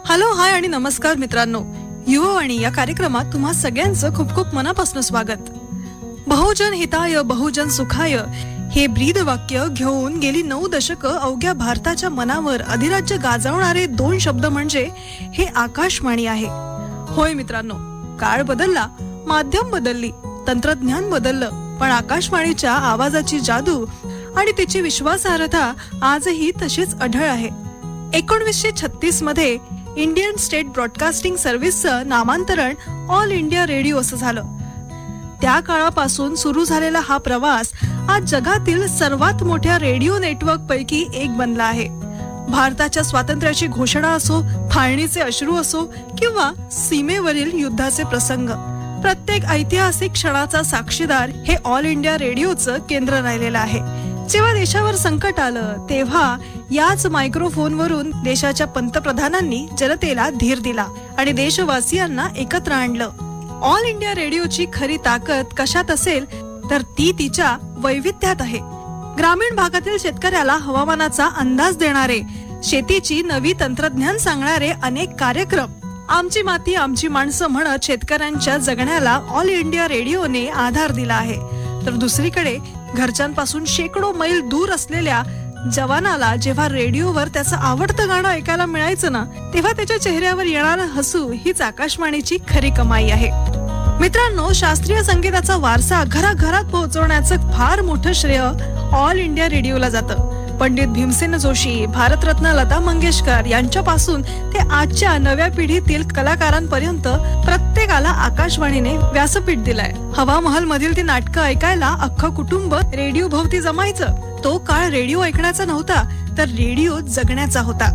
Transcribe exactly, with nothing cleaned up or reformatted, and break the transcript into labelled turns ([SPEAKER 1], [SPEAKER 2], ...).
[SPEAKER 1] Hello hi आणि नमस्कार मित्रांनो. युवावाणी या कार्यक्रमात तुम्हा सगळ्यांचं खूप खूप मनापासून स्वागत. बहुजन हिताय बहुजन सुखाय हे ब्रीद वाक्य घेऊन गेली नऊ दशकं अवघ्या भारताच्या मनावर अधिराज्य गाजवणारे दोन शब्द म्हणजे हे आकाशवाणी आहे. होय मित्रांनो, काळ बदलला, माध्यम बदलली, तंत्रज्ञान बदललं, पण आकाशवाणीच्या आवाजाची जादू आणि तिची विश्वासार्हता आजही तशीच अढळ आहे. एकोणीसशे छत्तीस मध्ये इंडियन स्टेट ब्रॉडकास्टिंग सर्व्हिसचं नामांतरण ऑल इंडिया रेडिओ असं झालं. त्या काळापासून सुरू झालेला हा प्रवास आज जगातील सर्वात मोठ्या रेडिओ नेटवर्क पैकी एक बनला आहे. भारताच्या स्वातंत्र्याची घोषणा असो, फाळणीचे अश्रू असो किंवा सीमेवरील युद्धाचे प्रसंग, प्रत्येक ऐतिहासिक क्षणाचा साक्षीदार हे ऑल इंडिया रेडिओचं केंद्र राहिलेलं आहे. जेव्हा देशावर संकट आलं तेव्हा याच मायक्रोफोनवरून देशाच्या पंतप्रधानांनी जनतेला धीर दिला आणि देशवासियांना एकत्र आणलं. ऑल इंडिया रेडिओची खरी ताकद कशात असेल तर ती तिच्या वैविध्यात आहे. ग्रामीण भागातील शेतकऱ्याला हवामानाचा अंदाज देणारे, शेतीची नवी तंत्रज्ञान सांगणारे अनेक कार्यक्रम, आमची माती आमची माणसं म्हणत शेतकऱ्यांच्या जगण्याला ऑल इंडिया रेडिओने आधार दिला आहे. तर दुसरीकडे घरच्यांपासून शेकडो मैल दूर असलेल्या जवानाला जेव्हा रेडिओवर त्याचं आवडतं गाणं ऐकायला मिळायचं ना, तेव्हा त्याच्या चेहऱ्यावर येणारं हसू हीच आकाशवाणीची खरी कमाई आहे. मित्रांनो, शास्त्रीय संगीताचा वारसा घराघरात पोहोचवण्याचं फार मोठं श्रेय ऑल इंडिया रेडिओला जातं. पंडित भीमसेन जोशी, भारतरत्न लता मंगेशकर यांच्यापासून ते आजच्या नव्या पिढीतील कलाकारांपर्यंत प्रत्येकाला आकाशवाणीने व्यासपीठ दिलाय. हवा महल मधील ती नाटकं ऐकायला अख्खं कुटुंब रेडिओ भोवती जमायचं. तो काळ रेडिओ ऐकण्याचा नव्हता, तर रेडिओ जगण्याचा होता.